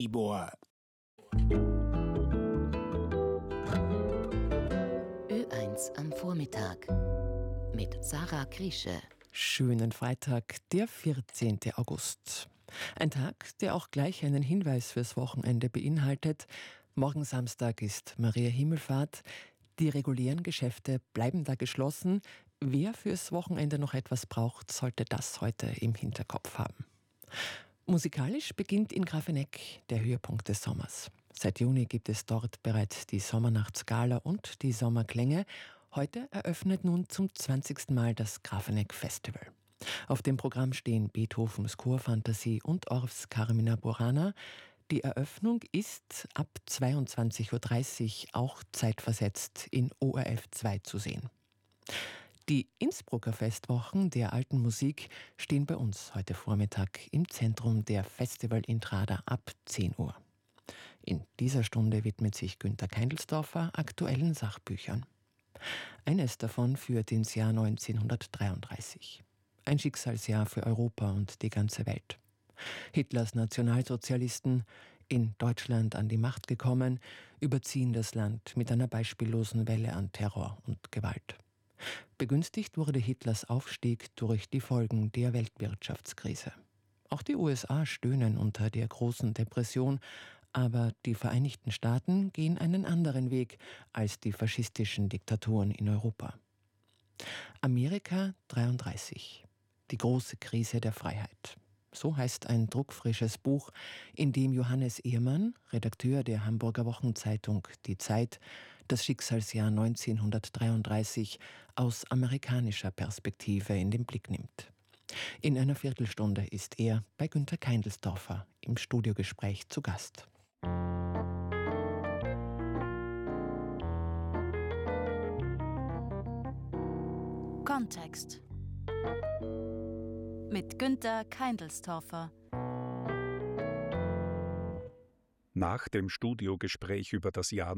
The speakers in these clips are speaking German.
Tibor. Ö1 am Vormittag mit Sarah Kriesche. Schönen Freitag, der 14. August. Ein Tag, der auch gleich einen Hinweis fürs Wochenende beinhaltet. Morgen Samstag ist Maria Himmelfahrt. Die regulären Geschäfte bleiben da geschlossen. Wer fürs Wochenende noch etwas braucht, sollte das heute im Hinterkopf haben. Musikalisch beginnt in Grafeneck der Höhepunkt des Sommers. Seit Juni gibt es dort bereits die Sommernachtsgala und die Sommerklänge. Heute eröffnet nun zum 20. Mal das Grafeneck Festival. Auf dem Programm stehen Beethovens Chorfantasie und Orffs Carmina Burana. Die Eröffnung ist ab 22.30 Uhr auch zeitversetzt in ORF 2 zu sehen. Die Innsbrucker Festwochen der alten Musik stehen bei uns heute Vormittag im Zentrum der Festivalintrada ab 10 Uhr. In dieser Stunde widmet sich Günter Keindlsdorfer aktuellen Sachbüchern. Eines davon führt ins Jahr 1933. Ein Schicksalsjahr für Europa und die ganze Welt. Hitlers Nationalsozialisten, in Deutschland an die Macht gekommen, überziehen das Land mit einer beispiellosen Welle an Terror und Gewalt. Begünstigt wurde Hitlers Aufstieg durch die Folgen der Weltwirtschaftskrise. Auch die USA stöhnen unter der großen Depression, aber die Vereinigten Staaten gehen einen anderen Weg als die faschistischen Diktaturen in Europa. Amerika 33. Die große Krise der Freiheit. So heißt ein druckfrisches Buch, in dem Johannes Ehrmann, Redakteur der Hamburger Wochenzeitung Die Zeit, das Schicksalsjahr 1933 aus amerikanischer Perspektive in den Blick nimmt. In einer Viertelstunde ist er bei Günter Keindlsdorfer im Studiogespräch zu Gast. Kontext mit Günter Keindlsdorfer. Nach dem Studiogespräch über das Jahr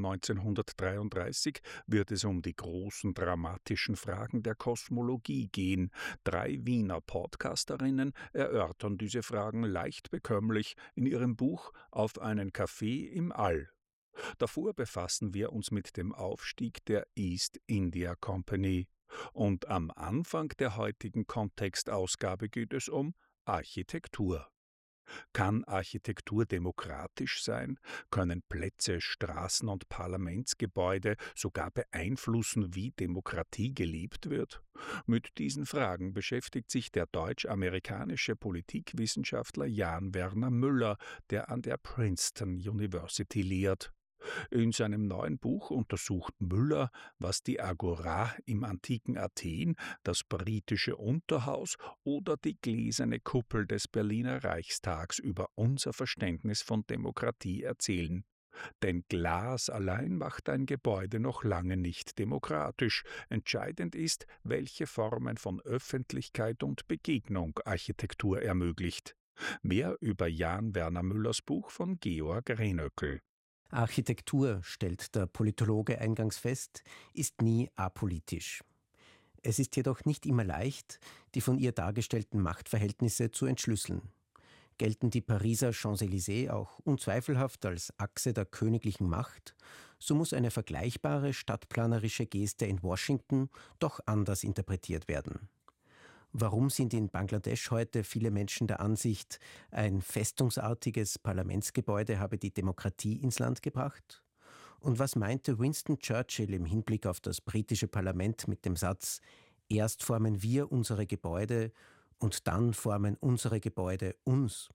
1933 wird es um die großen dramatischen Fragen der Kosmologie gehen. 3 Wiener Podcasterinnen erörtern diese Fragen leicht bekömmlich in ihrem Buch Auf einen Kaffee im All. Davor befassen wir uns mit dem Aufstieg der East India Company. Und am Anfang der heutigen Kontextausgabe geht es um Architektur. Kann Architektur demokratisch sein? Können Plätze, Straßen und Parlamentsgebäude sogar beeinflussen, wie Demokratie gelebt wird? Mit diesen Fragen beschäftigt sich der deutsch-amerikanische Politikwissenschaftler Jan Werner Müller, der an der Princeton University lehrt. In seinem neuen Buch untersucht Müller, was die Agora im antiken Athen, das britische Unterhaus oder die gläserne Kuppel des Berliner Reichstags über unser Verständnis von Demokratie erzählen. Denn Glas allein macht ein Gebäude noch lange nicht demokratisch. Entscheidend ist, welche Formen von Öffentlichkeit und Begegnung Architektur ermöglicht. Mehr über Jan Werner Müllers Buch von Georg Renöckel. Architektur, stellt der Politologe eingangs fest, ist nie apolitisch. Es ist jedoch nicht immer leicht, die von ihr dargestellten Machtverhältnisse zu entschlüsseln. Gelten die Pariser Champs-Élysées auch unzweifelhaft als Achse der königlichen Macht, so muss eine vergleichbare stadtplanerische Geste in Washington doch anders interpretiert werden. Warum sind in Bangladesch heute viele Menschen der Ansicht, ein festungsartiges Parlamentsgebäude habe die Demokratie ins Land gebracht? Und was meinte Winston Churchill im Hinblick auf das britische Parlament mit dem Satz: Erst formen wir unsere Gebäude und dann formen unsere Gebäude uns?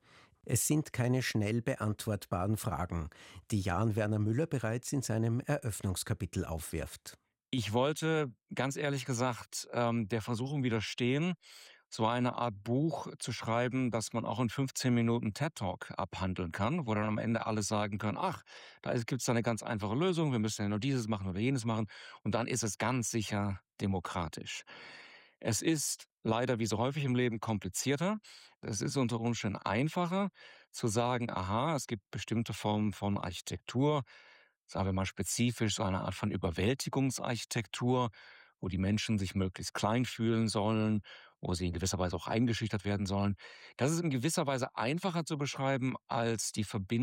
Es sind keine schnell beantwortbaren Fragen, die Jan Werner Müller bereits in seinem Eröffnungskapitel aufwirft. Ich wollte, ganz ehrlich gesagt, der Versuchung widerstehen, so eine Art Buch zu schreiben, das man auch in 15 Minuten TED-Talk abhandeln kann, wo dann am Ende alle sagen können, ach, da gibt es eine ganz einfache Lösung, wir müssen ja nur dieses machen oder jenes machen und dann ist es ganz sicher demokratisch. Es ist leider, wie so häufig im Leben, komplizierter. Es ist unter Umständen einfacher zu sagen, aha, es gibt bestimmte Formen von Architektur, sagen wir mal spezifisch, so eine Art von Überwältigungsarchitektur, wo die Menschen sich möglichst klein fühlen sollen, wo sie in gewisser Weise auch eingeschüchtert werden sollen. Das ist in gewisser Weise einfacher zu beschreiben als die Verbindung